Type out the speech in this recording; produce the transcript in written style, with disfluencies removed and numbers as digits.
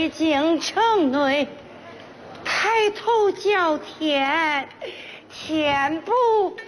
北京城内，抬头叫天，天不